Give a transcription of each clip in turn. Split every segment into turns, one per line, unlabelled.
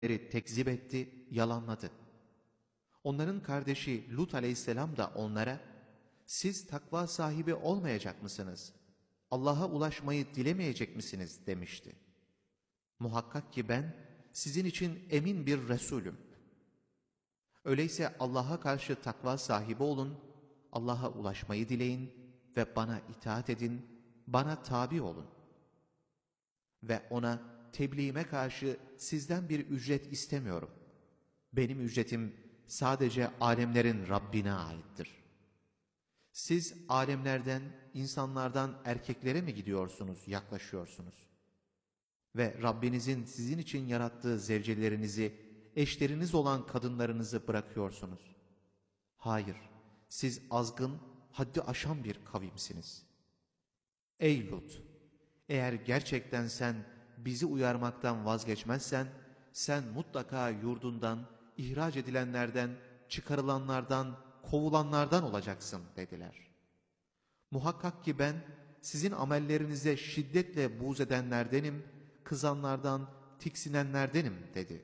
tekzip etti, yalanladı. Onların kardeşi Lut aleyhisselam da onlara, siz takva sahibi olmayacak mısınız? Allah'a ulaşmayı dilemeyecek misiniz demişti. Muhakkak ki ben sizin için emin bir Resulüm. Öyleyse Allah'a karşı takva sahibi olun, Allah'a ulaşmayı dileyin ve bana itaat edin, bana tabi olun. Ve ona tebliğime karşı sizden bir ücret istemiyorum. Benim ücretim sadece alemlerin Rabbine aittir. Siz alemlerden, insanlardan erkeklere mi gidiyorsunuz, yaklaşıyorsunuz? Ve Rabbinizin sizin için yarattığı zevcelerinizi, eşleriniz olan kadınlarınızı bırakıyorsunuz. Hayır, siz azgın, haddi aşan bir kavimsiniz. Ey Lut! Eğer gerçekten sen bizi uyarmaktan vazgeçmezsen, sen mutlaka yurdundan, ihraç edilenlerden, çıkarılanlardan, kovulanlardan olacaksın dediler. Muhakkak ki ben sizin amellerinize şiddetle buğz edenlerdenim, kızanlardan, tiksinenlerdenim dedi.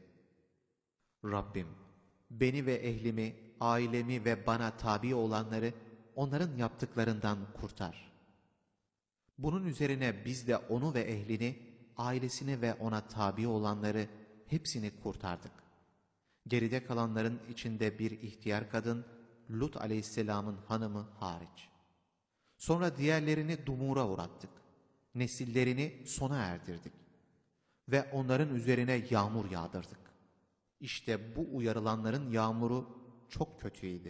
Rabbim, beni ve ehlimi, ailemi ve bana tabi olanları onların yaptıklarından kurtar. Bunun üzerine biz de onu ve ehlini, ailesini ve ona tabi olanları hepsini kurtardık. Geride kalanların içinde bir ihtiyar kadın, Lut aleyhisselamın hanımı hariç. Sonra diğerlerini dumura uğrattık. Nesillerini sona erdirdik. Ve onların üzerine yağmur yağdırdık. İşte bu uyarılanların yağmuru çok kötüydü.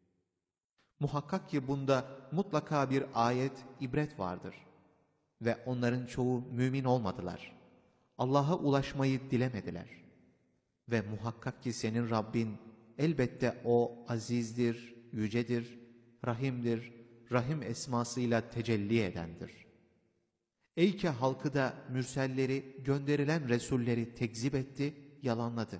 Muhakkak ki bunda mutlaka bir ayet, ibret vardır. Ve onların çoğu mümin olmadılar. Allah'a ulaşmayı dilemediler. Ve muhakkak ki senin Rabbin elbette o azizdir, yücedir, rahimdir, rahim esmasıyla tecelli edendir. Ey ki halkı da mürselleri, gönderilen resulleri tekzip etti, yalanladı.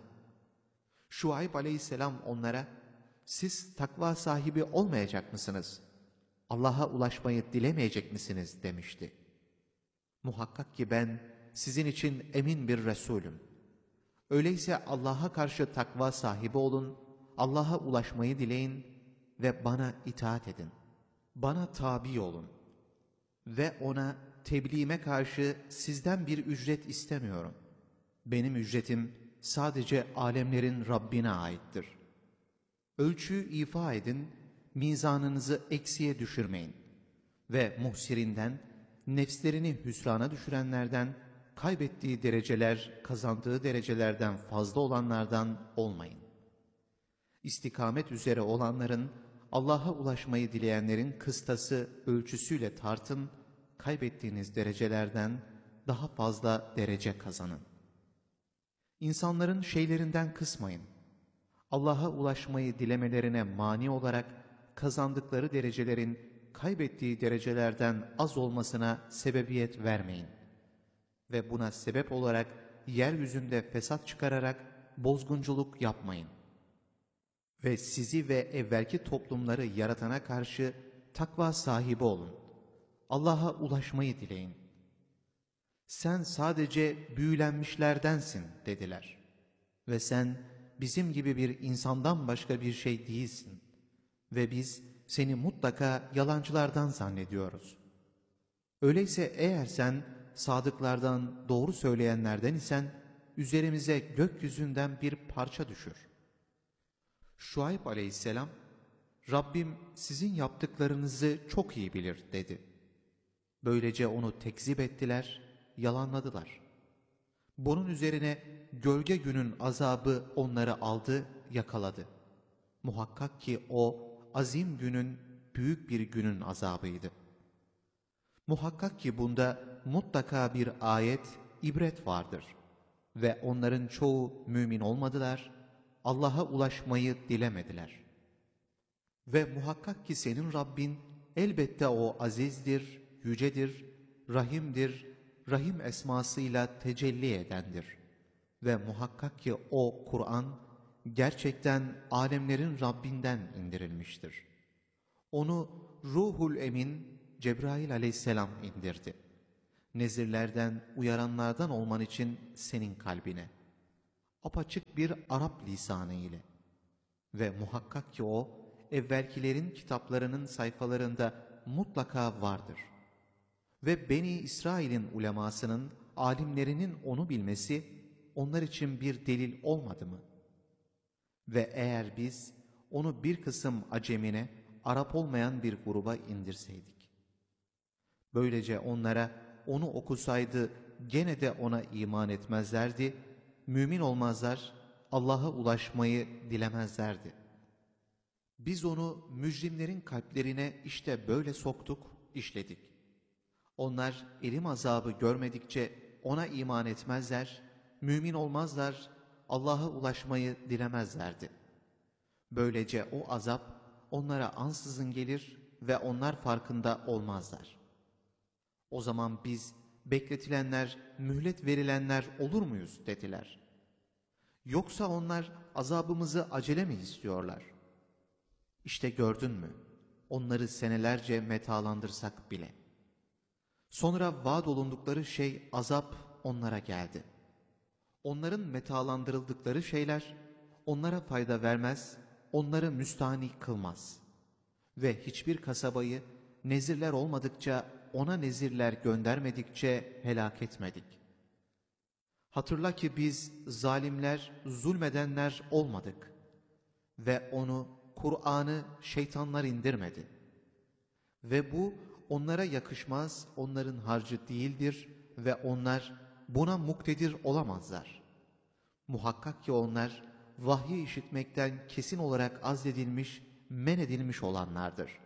Şuayb aleyhisselam onlara, siz takva sahibi olmayacak mısınız? Allah'a ulaşmayı dilemeyecek misiniz demişti. Muhakkak ki ben sizin için emin bir Resulüm. Öyleyse Allah'a karşı takva sahibi olun, Allah'a ulaşmayı dileyin ve bana itaat edin. Bana tabi olun ve ona tebliğime karşı sizden bir ücret istemiyorum. Benim ücretim sadece alemlerin Rabbine aittir. Ölçüyü ifa edin, mizanınızı eksiye düşürmeyin ve muhsirinden, nefslerini hüsrana düşürenlerden, kaybettiği dereceler, kazandığı derecelerden fazla olanlardan olmayın. İstikamet üzere olanların, Allah'a ulaşmayı dileyenlerin kıstası ölçüsüyle tartın, kaybettiğiniz derecelerden daha fazla derece kazanın. İnsanların şeylerinden kısmayın. Allah'a ulaşmayı dilemelerine mani olarak kazandıkları derecelerin kaybettiği derecelerden az olmasına sebebiyet vermeyin. Ve buna sebep olarak yeryüzünde fesat çıkararak bozgunculuk yapmayın. Ve sizi ve evvelki toplumları yaratana karşı takva sahibi olun. Allah'a ulaşmayı dileyin. Sen sadece büyülenmişlerdensin dediler. Ve sen bizim gibi bir insandan başka bir şey değilsin. Ve biz seni mutlaka yalancılardan zannediyoruz. Öyleyse eğer sen sadıklardan, doğru söyleyenlerden isen üzerimize gökyüzünden bir parça düşür. Şuayb aleyhisselam, Rabbim sizin yaptıklarınızı çok iyi bilir dedi. Böylece onu tekzip ettiler, yalanladılar. Bunun üzerine gölge günün azabı onları aldı, yakaladı. Muhakkak ki o azim günün, büyük bir günün azabıydı. Muhakkak ki bunda mutlaka bir ayet, ibret vardır. Ve onların çoğu mümin olmadılar, Allah'a ulaşmayı dilemediler. Ve muhakkak ki senin Rabbin elbette o azizdir, yücedir, rahimdir, rahim esmasıyla tecelli edendir. Ve muhakkak ki o Kur'an gerçekten alemlerin Rabbinden indirilmiştir. Onu Ruhul Emin Cebrail aleyhisselam indirdi. Nezirlerden, uyaranlardan olman için senin kalbine. apaçık bir Arap lisanı ile. Ve muhakkak ki o, evvelkilerin kitaplarının sayfalarında mutlaka vardır. Ve Beni İsrail'in ulemasının, alimlerinin onu bilmesi, onlar için bir delil olmadı mı? Ve eğer biz onu bir kısım acemine, Arap olmayan bir gruba indirseydik, böylece onlara onu okusaydı gene de ona iman etmezlerdi, mümin olmazlar, Allah'a ulaşmayı dilemezlerdi. Biz onu mücrimlerin kalplerine işte böyle soktuk, işledik. Onlar elim azabı görmedikçe ona iman etmezler, mümin olmazlar, Allah'a ulaşmayı dilemezlerdi. Böylece o azap onlara ansızın gelir ve onlar farkında olmazlar. O zaman biz bekletilenler, mühlet verilenler olur muyuz dediler. Yoksa onlar azabımızı acele mi istiyorlar? İşte gördün mü? Onları senelerce metalandırsak bile. Sonra vaat olundukları şey azap onlara geldi. Onların metalandırıldıkları şeyler onlara fayda vermez, onları müstahni kılmaz. Ve hiçbir kasabayı nezirler olmadıkça, ona nezirler göndermedikçe helak etmedik. Hatırla ki biz zalimler, zulmedenler olmadık. Ve onu, Kur'an'ı şeytanlar indirmedi. Ve bu onlara yakışmaz, onların harcı değildir ve onlar buna muktedir olamazlar. Muhakkak ki onlar vahyi işitmekten kesin olarak azledilmiş, men edilmiş olanlardır.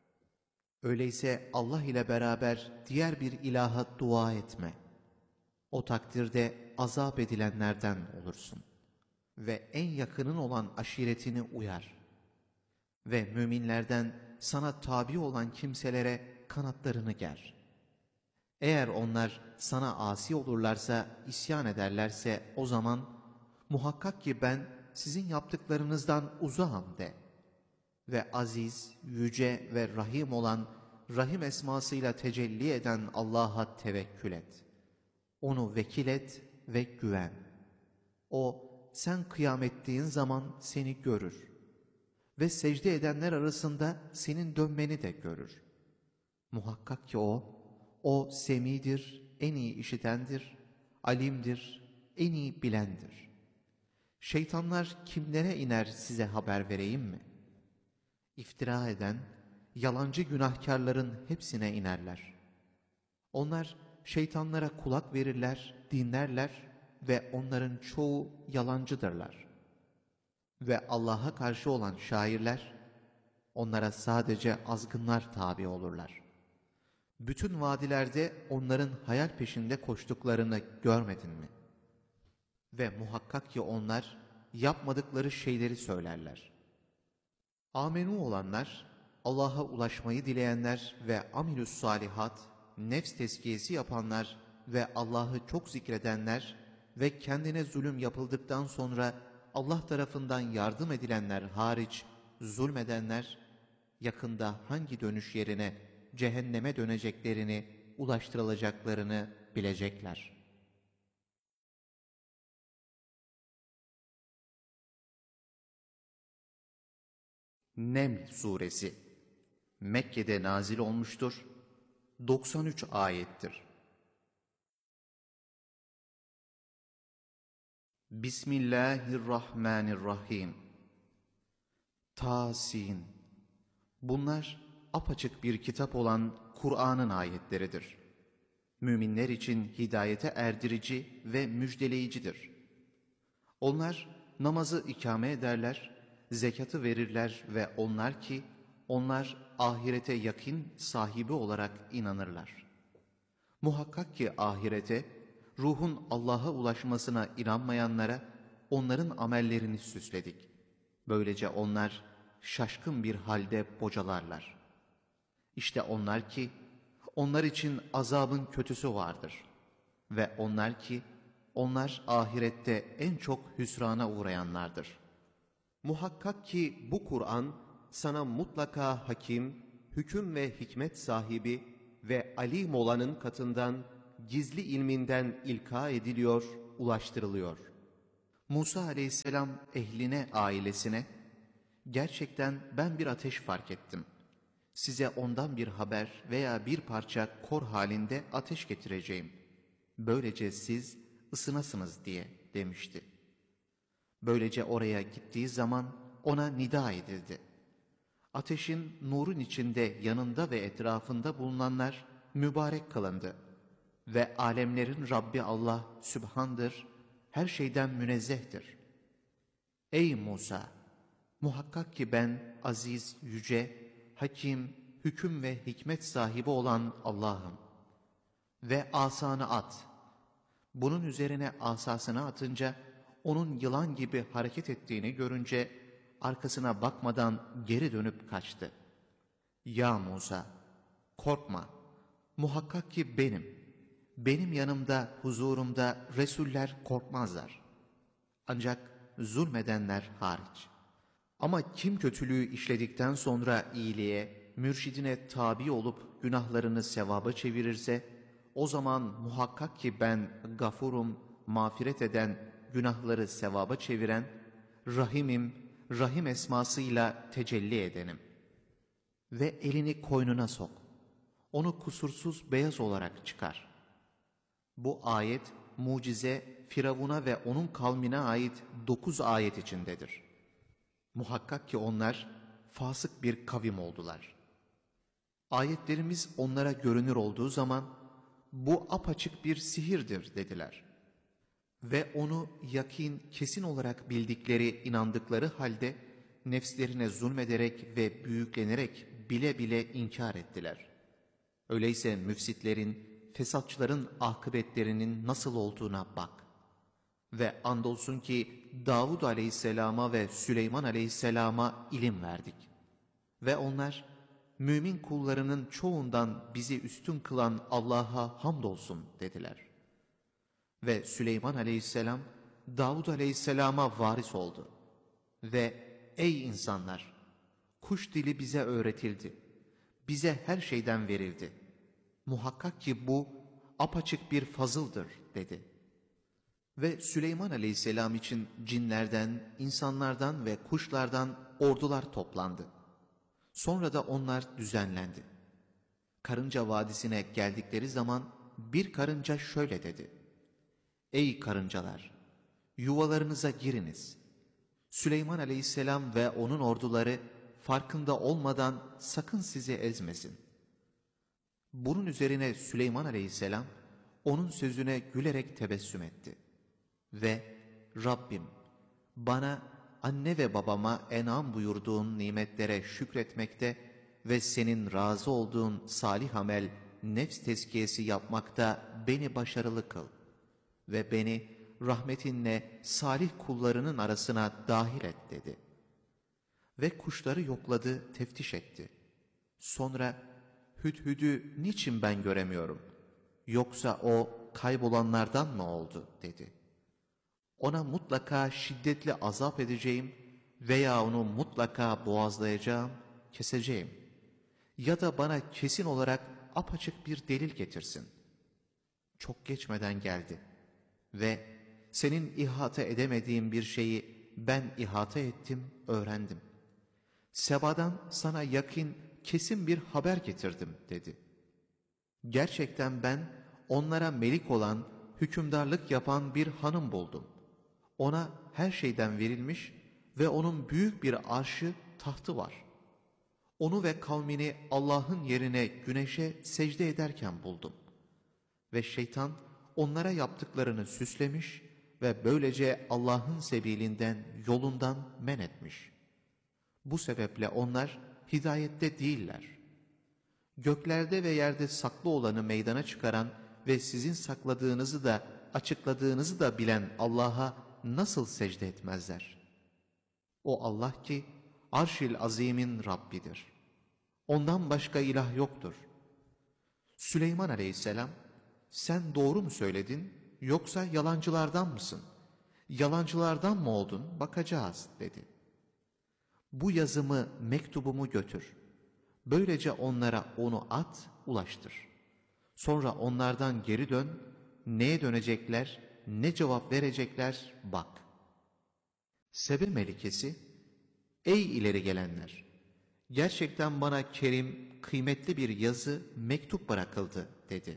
Öyleyse Allah ile beraber diğer bir ilaha dua etme. O takdirde azap edilenlerden olursun. Ve en yakının olan aşiretini uyar. Ve müminlerden sana tabi olan kimselere kanatlarını ger. Eğer onlar sana asi olurlarsa, isyan ederlerse o zaman muhakkak ki ben sizin yaptıklarınızdan uzağım de. Ve aziz, yüce ve rahim olan, rahim esmasıyla tecelli eden Allah'a tevekkül et. Onu vekil et ve güven. O, sen kıyam ettiğin zaman seni görür. Ve secde edenler arasında senin dönmeni de görür. Muhakkak ki o semidir, en iyi işitendir, alimdir, en iyi bilendir. Şeytanlar kimlere iner size haber vereyim mi? İftira eden, yalancı günahkarların hepsine inerler. Onlar şeytanlara kulak verirler, dinlerler ve onların çoğu yalancıdırlar. Ve Allah'a karşı olan şairler, onlara sadece azgınlar tabi olurlar. Bütün vadilerde onların hayal peşinde koştuklarını görmedin mi? Ve muhakkak ki onlar yapmadıkları şeyleri söylerler. Amenu olanlar, Allah'a ulaşmayı dileyenler ve amilus salihat, nefs tezkiyesi yapanlar ve Allah'ı çok zikredenler ve kendine zulüm yapıldıktan sonra Allah tarafından yardım edilenler hariç zulmedenler, yakında hangi dönüş yerine cehenneme döneceklerini, ulaştırılacaklarını bilecekler. Neml Suresi Mekke'de nazil olmuştur, 93 ayettir. Bismillahirrahmanirrahim. Tasin. Bunlar apaçık bir kitap olan Kur'an'ın ayetleridir. Müminler için hidayete erdirici ve müjdeleyicidir. Onlar namazı ikame ederler, zekatı verirler ve onlar ahirete yakın sahibi olarak inanırlar. Muhakkak ki ahirete, ruhun Allah'a ulaşmasına inanmayanlara onların amellerini süsledik. Böylece onlar şaşkın bir halde bocalarlar. İşte onlar için azabın kötüsü vardır. Ve onlar ahirette en çok hüsrana uğrayanlardır. Muhakkak ki bu Kur'an sana mutlaka hakim, hüküm ve hikmet sahibi ve alim olanın katından, gizli ilminden ilka ediliyor, ulaştırılıyor. Musa aleyhisselam ehline, ailesine, gerçekten ben bir ateş fark ettim. Size ondan bir haber veya bir parça kor halinde ateş getireceğim. Böylece siz ısınasınız diye demişti. Böylece oraya gittiği zaman ona nida edildi. Ateşin nurun içinde yanında ve etrafında bulunanlar mübarek kılındı. Ve alemlerin Rabbi Allah Sübhan'dır, her şeyden münezzehtir. Ey Musa! Muhakkak ki ben aziz, yüce, hakim, hüküm ve hikmet sahibi olan Allah'ım. Ve asanı at. Bunun üzerine asasını atınca, onun yılan gibi hareket ettiğini görünce, arkasına bakmadan geri dönüp kaçtı. Ya Musa! Korkma! Muhakkak ki benim yanımda, huzurumda Resuller korkmazlar. Ancak zulmedenler hariç. Ama kim kötülüğü işledikten sonra iyiliğe, mürşidine tabi olup günahlarını sevaba çevirirse, o zaman muhakkak ki ben gafurum, mağfiret eden, günahları sevaba çeviren, rahimim, rahim esmasıyla tecelli edenim. Ve elini koynuna sok. Onu kusursuz beyaz olarak çıkar. Bu ayet, mucize, Firavun'a ve onun kavmine ait 9 ayet içindedir. Muhakkak ki onlar fasık bir kavim oldular. Ayetlerimiz onlara görünür olduğu zaman, bu apaçık bir sihirdir dediler. Ve onu yakin, kesin olarak bildikleri, inandıkları halde, nefslerine zulmederek ve büyüklenerek bile bile inkar ettiler. Öyleyse müfsitlerin, fesatçıların akıbetlerinin nasıl olduğuna bak. Ve andolsun ki Davud aleyhisselama ve Süleyman aleyhisselama ilim verdik. Ve onlar, mümin kullarının çoğundan bizi üstün kılan Allah'a hamdolsun dediler. Ve Süleyman aleyhisselam, Davud aleyhisselama varis oldu. Ve ey insanlar! Kuş dili bize öğretildi. Bize her şeyden verildi. Muhakkak ki bu apaçık bir fazıldır dedi. Ve Süleyman aleyhisselam için cinlerden, insanlardan ve kuşlardan ordular toplandı. Sonra da onlar düzenlendi. Karınca Vadisi'ne geldikleri zaman bir karınca şöyle dedi. Ey karıncalar! Yuvalarınıza giriniz. Süleyman aleyhisselam ve onun orduları farkında olmadan sakın sizi ezmesin. Bunun üzerine Süleyman aleyhisselam onun sözüne gülerek tebessüm etti. Ve Rabbim bana anne ve babama en'am buyurduğun nimetlere şükretmekte ve senin razı olduğun salih amel, nefs tezkiyesi yapmakta beni başarılı kıl. Ve beni rahmetinle salih kullarının arasına dahil et dedi. Ve kuşları yokladı, teftiş etti. Sonra Hüdhüd'ü niçin ben göremiyorum? Yoksa o kaybolanlardan mı oldu dedi. Ona mutlaka şiddetli azap edeceğim veya onu mutlaka boğazlayacağım, keseceğim. Ya da bana kesin olarak apaçık bir delil getirsin. Çok geçmeden geldi ve senin ihata edemediğin bir şeyi ben ihata ettim, öğrendim. Sebadan sana yakın, kesin bir haber getirdim dedi. Gerçekten ben onlara melik olan, hükümdarlık yapan bir hanım buldum. Ona her şeyden verilmiş ve onun büyük bir arşı, tahtı var. Onu ve kavmini Allah'ın yerine güneşe secde ederken buldum. Ve şeytan onlara yaptıklarını süslemiş ve böylece Allah'ın sebilinden, yolundan men etmiş. Bu sebeple onlar hidayette değiller. Göklerde ve yerde saklı olanı meydana çıkaran ve sizin sakladığınızı da açıkladığınızı da bilen Allah'a nasıl secde etmezler? O Allah ki Arş-ül Azim'in Rabbidir. Ondan başka ilah yoktur. Süleyman aleyhisselam, sen doğru mu söyledin yoksa yalancılardan mısın? Yalancılardan mı oldun bakacağız dedi. Bu yazımı, mektubumu götür. Böylece onlara onu at, ulaştır. Sonra onlardan geri dön, neye dönecekler, ne cevap verecekler bak. Sebe melikesi, ''Ey ileri gelenler! Gerçekten bana kerim, kıymetli bir yazı, mektup bırakıldı.'' dedi.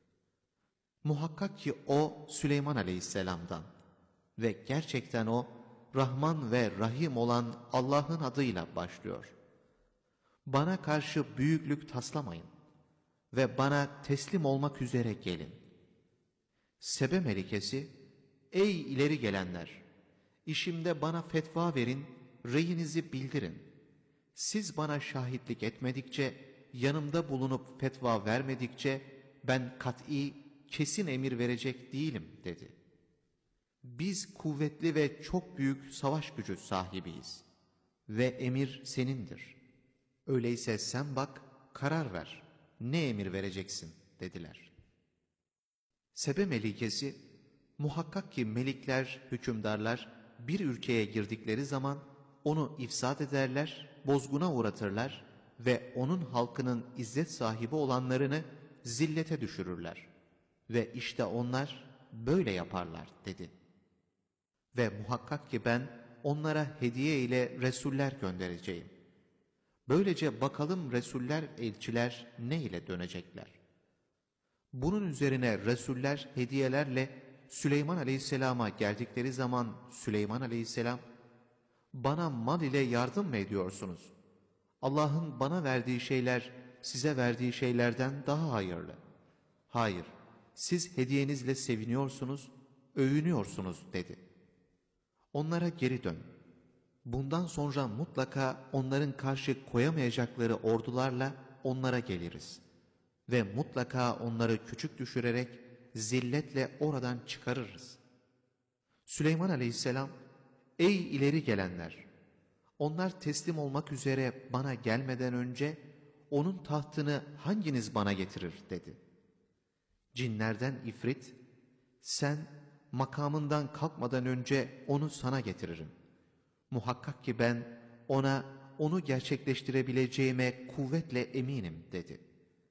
Muhakkak ki o Süleyman Aleyhisselam'dan ve gerçekten o Rahman ve Rahim olan Allah'ın adıyla başlıyor. Bana karşı büyüklük taslamayın ve bana teslim olmak üzere gelin. Sebe melikesi, ''Ey ileri gelenler! İşimde bana fetva verin, reyinizi bildirin. Siz bana şahitlik etmedikçe, yanımda bulunup fetva vermedikçe ben kat'i, kesin emir verecek değilim.'' dedi. ''Biz kuvvetli ve çok büyük savaş gücü sahibiyiz ve emir senindir. Öyleyse sen bak, karar ver, ne emir vereceksin?'' dediler. Sebe melikesi, ''Muhakkak ki melikler, hükümdarlar bir ülkeye girdikleri zaman onu ifsad ederler, bozguna uğratırlar ve onun halkının izzet sahibi olanlarını zillete düşürürler. Ve işte onlar böyle yaparlar.'' dedi. ''Ve muhakkak ki ben onlara hediye ile resuller göndereceğim. Böylece bakalım resuller, elçiler ne ile dönecekler?'' Bunun üzerine resuller hediyelerle Süleyman Aleyhisselam'a geldikleri zaman Süleyman Aleyhisselam, ''Bana mal ile yardım mı ediyorsunuz? Allah'ın bana verdiği şeyler size verdiği şeylerden daha hayırlı. Hayır, siz hediyenizle seviniyorsunuz, övünüyorsunuz.'' dedi. ''Onlara geri dön. Bundan sonra mutlaka onların karşı koyamayacakları ordularla onlara geliriz. Ve mutlaka onları küçük düşürerek zilletle oradan çıkarırız.'' Süleyman Aleyhisselam, ''Ey ileri gelenler! Onlar teslim olmak üzere bana gelmeden önce onun tahtını hanginiz bana getirir?'' dedi. Cinlerden ifrit, ''Sen makamından kalkmadan önce onu sana getiririm. Muhakkak ki ben onu gerçekleştirebileceğime kuvvetle eminim.'' dedi.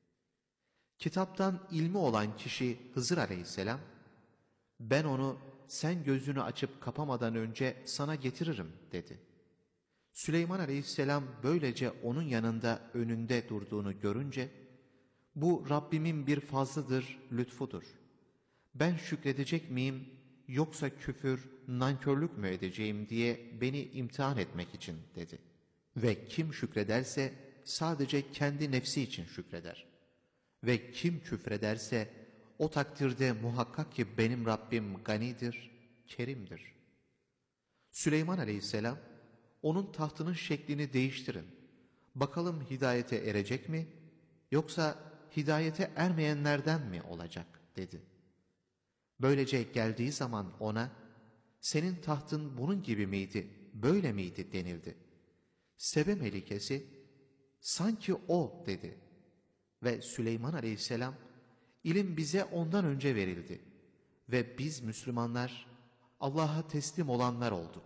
Kitaptan ilmi olan kişi Hızır Aleyhisselam, ''Ben onu sen gözünü açıp kapamadan önce sana getiririm.'' dedi. Süleyman Aleyhisselam böylece onun yanında önünde durduğunu görünce, ''Bu Rabbimin bir fazlıdır, lütfudur. Ben şükredecek miyim yoksa küfür, nankörlük mü edeceğim diye beni imtihan etmek için.'' dedi. Ve kim şükrederse sadece kendi nefsi için şükreder. Ve kim küfrederse o takdirde muhakkak ki benim Rabbim ganidir, kerimdir. Süleyman Aleyhisselam, onun tahtının şeklini değiştirin. Bakalım hidayete erecek mi yoksa hidayete ermeyenlerden mi olacak dedi. Böylece geldiği zaman ona, senin tahtın bunun gibi miydi, böyle miydi denildi. Sebe melikesi, sanki o dedi. Ve Süleyman Aleyhisselam, ilim bize ondan önce verildi ve biz Müslümanlar Allah'a teslim olanlar olduk.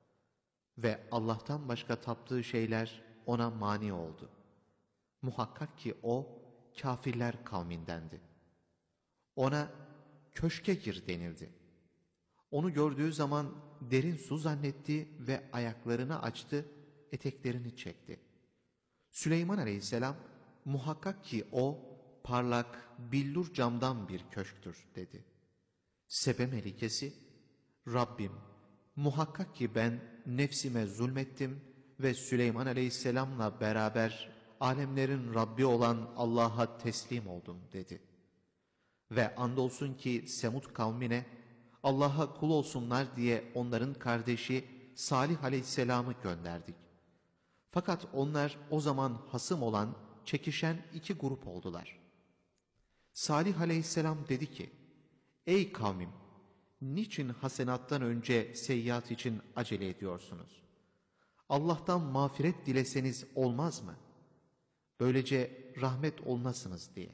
Ve Allah'tan başka taptığı şeyler ona mani oldu. Muhakkak ki o kafirler kavmindendi. Ona köşke gir denildi. Onu gördüğü zaman derin su zannetti ve ayaklarını açtı, eteklerini çekti. Süleyman Aleyhisselam, muhakkak ki o parlak, billur camdan bir köşktür dedi. Sebe melikesi, Rabbim, muhakkak ki ben nefsime zulmettim ve Süleyman Aleyhisselam'la beraber alemlerin Rabbi olan Allah'a teslim oldum dedi. Ve andolsun ki Semud kavmine Allah'a kul olsunlar diye onların kardeşi Salih Aleyhisselam'ı gönderdik. Fakat onlar o zaman hasım olan, çekişen iki grup oldular. Salih Aleyhisselam dedi ki, ''Ey kavmim, niçin hasenattan önce seyyiat için acele ediyorsunuz? Allah'tan mağfiret dileseniz olmaz mı? Böylece rahmet olunasınız diye.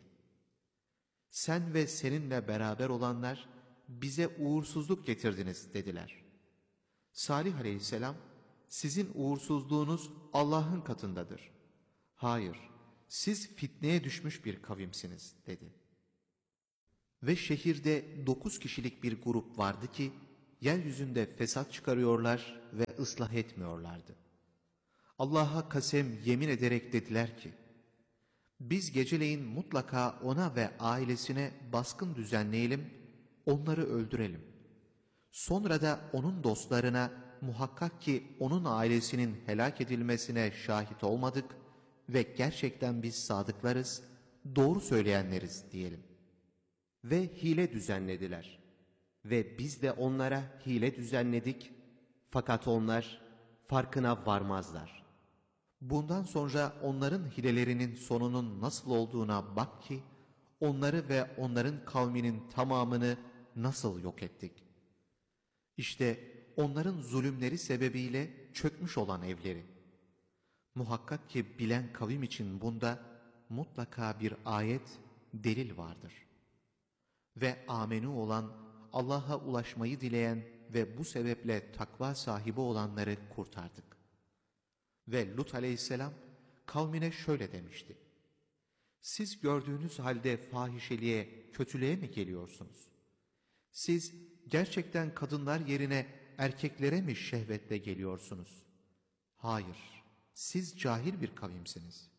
Sen ve seninle beraber olanlar bize uğursuzluk getirdiniz.'' dediler. Salih Aleyhisselam, ''Sizin uğursuzluğunuz Allah'ın katındadır. Hayır, siz fitneye düşmüş bir kavimsiniz.'' dedi. Ve şehirde 9 kişilik bir grup vardı ki, yeryüzünde fesat çıkarıyorlar ve ıslah etmiyorlardı. Allah'a kasem yemin ederek dediler ki, biz geceleyin mutlaka ona ve ailesine baskın düzenleyelim, onları öldürelim. Sonra da onun dostlarına muhakkak ki onun ailesinin helak edilmesine şahit olmadık ve gerçekten biz sadıklarız, doğru söyleyenleriz diyelim.
Ve hile düzenlediler. Ve biz de onlara hile düzenledik. Fakat onlar farkına varmazlar.
Bundan sonra onların hilelerinin sonunun nasıl olduğuna bak ki, onları ve onların kavminin tamamını nasıl yok ettik. İşte onların zulümleri sebebiyle çökmüş olan evleri. Muhakkak ki bilen kavim için bunda mutlaka bir ayet, delil vardır. Ve amenu olan, Allah'a ulaşmayı dileyen ve bu sebeple takva sahibi olanları kurtardık. Ve Lut aleyhisselam kavmine şöyle demişti: siz gördüğünüz halde fahişeliğe, kötülüğe mi geliyorsunuz? Siz gerçekten kadınlar yerine erkeklere mi şehvetle geliyorsunuz? Hayır, siz cahil bir kavimsiniz.